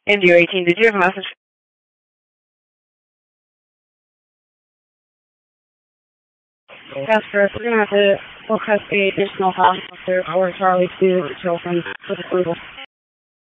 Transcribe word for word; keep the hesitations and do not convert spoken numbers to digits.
M D eighteen, did you have a message? Casper, we're going to have to request a additional hospital for our Charlie two children for approval.